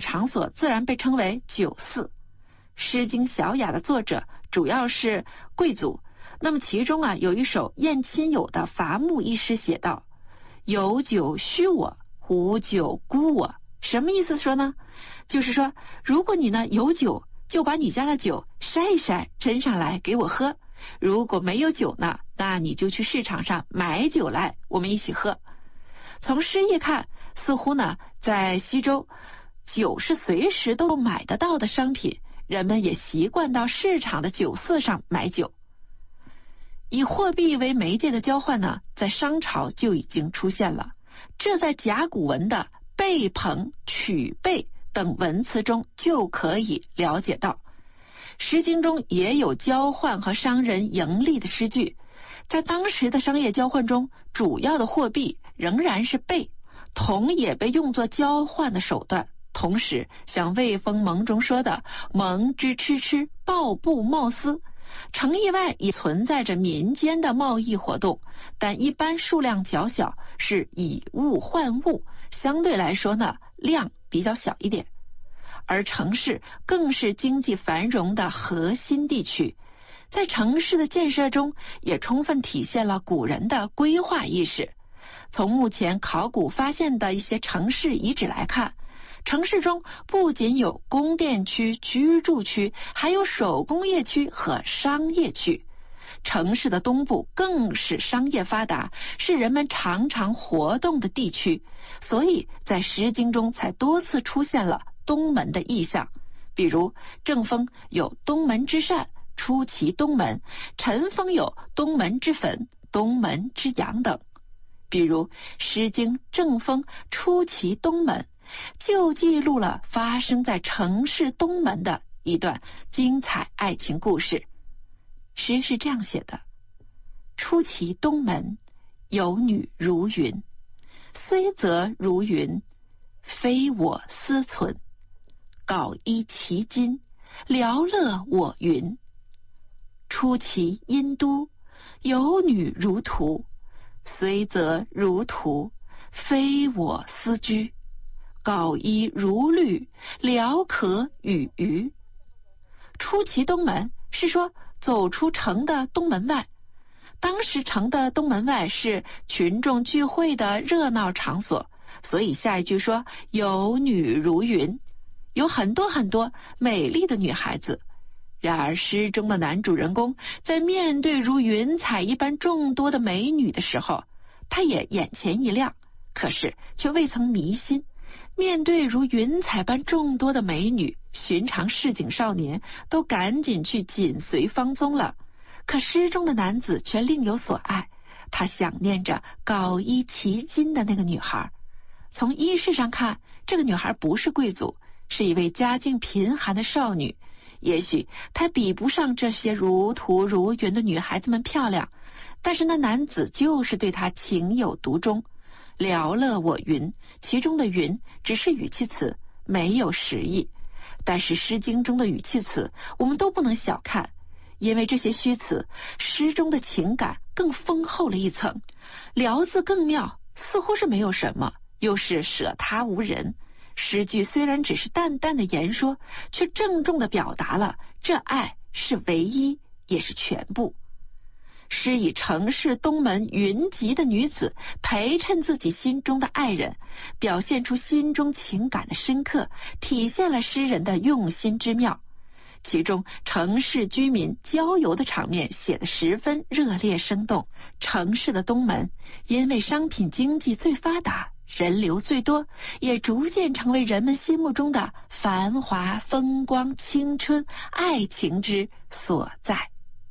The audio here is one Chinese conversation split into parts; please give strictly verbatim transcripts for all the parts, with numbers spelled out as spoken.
场所自然被称为酒肆。《诗经·小雅》的作者主要是贵族，那么其中啊有一首宴亲友的伐木一诗写道：有酒须我，无酒孤我。什么意思说呢？就是说，如果你呢有酒，就把你家的酒筛一筛斟上来给我喝，如果没有酒呢，那你就去市场上买酒来，我们一起喝。从诗意看，似乎呢在西周，酒是随时都买得到的商品，人们也习惯到市场的酒肆上买酒。以货币为媒介的交换呢，在商朝就已经出现了，这在甲骨文的贝朋、曲贝等文词中就可以了解到。诗经中也有交换和商人盈利的诗句，在当时的商业交换中，主要的货币仍然是贝，铜也被用作交换的手段。同时像魏风盟中说的盟之吃吃，抱布贸丝，城邑外也存在着民间的贸易活动，但一般数量较小，是以物换物，相对来说呢量比较小一点。而城市更是经济繁荣的核心地区，在城市的建设中也充分体现了古人的规划意识。从目前考古发现的一些城市遗址来看，城市中不仅有宫殿区、居住区，还有手工业区和商业区。城市的东部更是商业发达，是人们常常活动的地区，所以在诗经中才多次出现了东门的意象。比如正风有东门之善，出其东门；陈风有东门之坟，东门之阳等。比如诗经正风出其东门，就记录了发生在城市东门的一段精彩爱情故事。诗是这样写的：出其东门，有女如云，虽则如云，非我思存。缟衣其襟，聊乐我云。出其阴都，有女如图，虽则如图，非我思居。缟衣如绿，聊可与鱼。出其东门是说走出城的东门外，当时城的东门外是群众聚会的热闹场所，所以下一句说有女如云，有很多很多美丽的女孩子。然而诗中的男主人公在面对如云彩一般众多的美女的时候，他也眼前一亮，可是却未曾迷心。面对如云彩般众多的美女，寻常市井少年都赶紧去紧随芳踪了，可诗中的男子却另有所爱，他想念着缟衣其襟的那个女孩。从衣饰上看，这个女孩不是贵族，是一位家境贫寒的少女。也许她比不上这些如图如云的女孩子们漂亮，但是那男子就是对她情有独钟。聊乐我云，其中的云只是语气词，没有实意。但是诗经中的语气词我们都不能小看，因为这些虚词，诗中的情感更丰厚了一层。聊字更妙，似乎是没有什么，又是舍他无人。诗句虽然只是淡淡的言说，却郑重地表达了这爱是唯一，也是全部。诗以城市东门云集的女子陪衬自己心中的爱人，表现出心中情感的深刻，体现了诗人的用心之妙。其中城市居民郊游的场面写得十分热烈生动。城市的东门因为商品经济最发达，人流最多，也逐渐成为人们心目中的繁华、风光、青春、爱情之所在。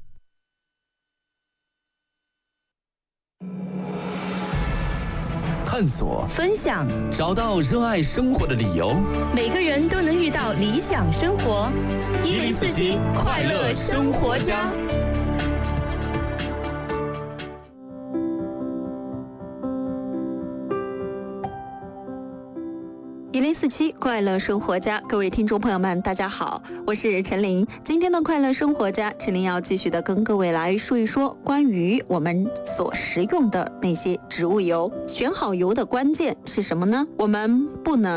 探索， 分享， 找到热爱生活的理由。 每个人都能遇到理想生活。一零四七快乐生活家。一零四七快乐生活家，各位听众朋友们大家好，我是陈琳。今天的快乐生活家，陈琳要继续的跟各位来说一说关于我们所食用的那些植物油。选好油的关键是什么呢？我们不能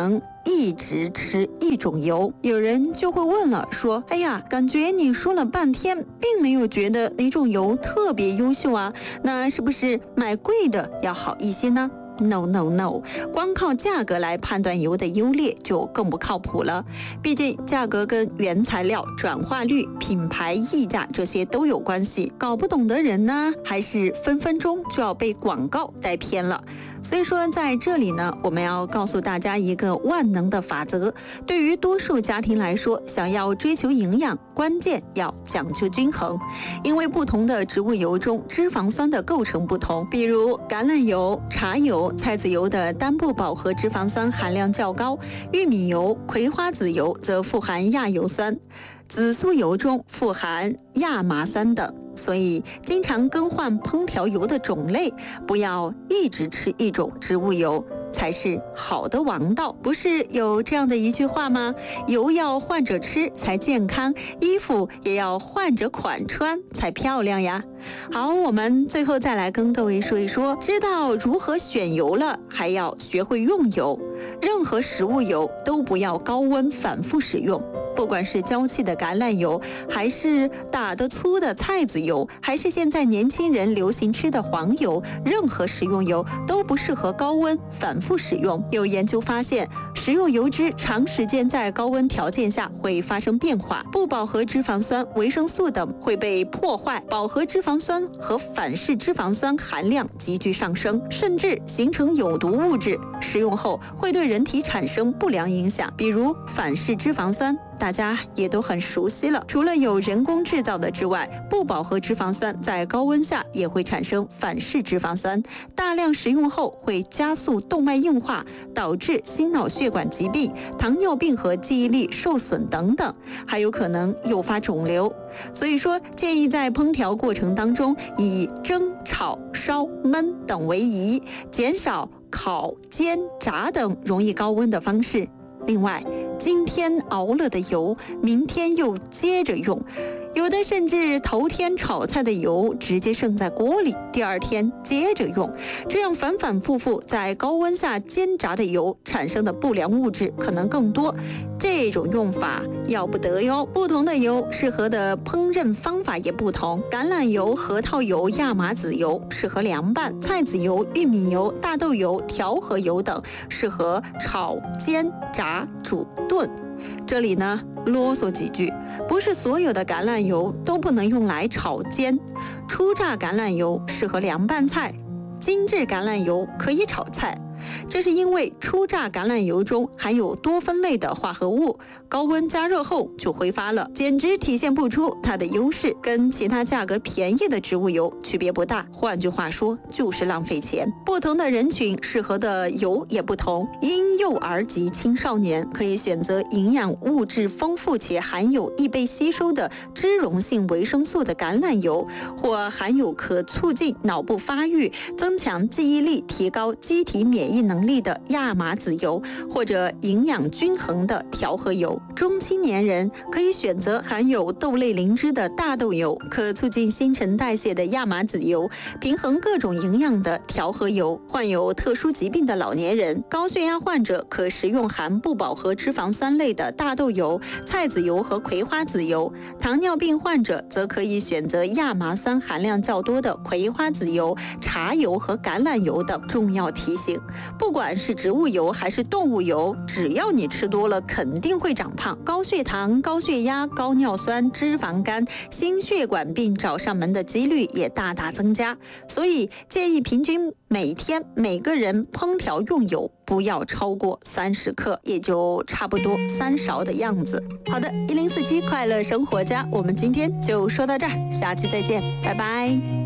一直吃一种油。有人就会问了，说哎呀，感觉你说了半天并没有觉得哪种油特别优秀啊，那是不是买贵的要好一些呢？No No No， 光靠价格来判断油的优劣就更不靠谱了。毕竟价格跟原材料、转化率、品牌溢价这些都有关系。搞不懂的人呢，还是分分钟就要被广告带偏了。所以说在这里呢，我们要告诉大家一个万能的法则。对于多数家庭来说，想要追求营养，关键要讲究均衡。因为不同的植物油中脂肪酸的构成不同，比如橄榄油、茶油、菜籽油的单不饱和脂肪酸含量较高，玉米油、葵花籽油则富含亚油酸，紫苏油中富含亚麻酸等。所以经常更换烹调油的种类，不要一直吃一种植物油，才是好的王道。不是有这样的一句话吗？油要换着吃才健康，衣服也要换着款穿才漂亮呀。好，我们最后再来跟各位说一说，知道如何选油了，还要学会用油。任何食物油都不要高温反复使用，不管是娇气的橄榄油，还是打得粗的菜籽油，还是现在年轻人流行吃的黄油，任何食用油都不适合高温反复使用。有研究发现，食用油脂长时间在高温条件下会发生变化，不饱和脂肪酸、维生素等会被破坏，饱和脂肪酸和反式脂肪酸含量急剧上升，甚至形成有毒物质，食用后会对人体产生不良影响，比如反式脂肪酸。大家也都很熟悉了，除了有人工制造的之外，不饱和脂肪酸在高温下也会产生反式脂肪酸，大量食用后会加速动脉硬化，导致心脑血管疾病、糖尿病和记忆力受损等等，还有可能诱发肿瘤。所以说，建议在烹调过程当中以蒸、炒、烧、焖等为宜，减少烤、煎、炸等容易高温的方式。另外，今天熬了的油，明天又接着用，有的甚至头天炒菜的油直接剩在锅里，第二天接着用，这样反反复复在高温下煎炸的油产生的不良物质可能更多。这种用法要不得哟。不同的油适合的烹饪方法也不同，橄榄油、核桃油、亚麻籽油适合凉拌，菜籽油、玉米油、大豆油、调和油等适合炒、煎、炸、煮、炖。这里呢，啰嗦几句，不是所有的橄榄油都不能用来炒煎，初榨橄榄油适合凉拌菜，精致橄榄油可以炒菜。这是因为初榨橄榄油中含有多酚类的化合物，高温加热后就挥发了，简直体现不出它的优势，跟其他价格便宜的植物油区别不大。换句话说，就是浪费钱。不同的人群适合的油也不同，婴幼儿及青少年可以选择营养物质丰富且含有易被吸收的脂溶性维生素的橄榄油，或含有可促进脑部发育、增强记忆力、提高机体免疫能力的亚麻籽油，或者营养均衡的调和油。中青年人可以选择含有豆类灵芝的大豆油，可促进新陈代谢的亚麻籽油，平衡各种营养的调和油。患有特殊疾病的老年人、高血压患者可食用含不饱和脂肪酸类的大豆油、菜籽油和葵花籽油。糖尿病患者则可以选择亚麻酸含量较多的葵花籽油、茶油和橄榄油等。重要提醒，不管是植物油还是动物油，只要你吃多了，肯定会长胖。高血糖、高血压、高尿酸、脂肪肝、心血管病找上门的几率也大大增加。所以建议平均每天每个人烹调用油不要超过三十克，也就差不多三勺的样子。好的，一零四七快乐生活家，我们今天就说到这儿，下期再见，拜拜。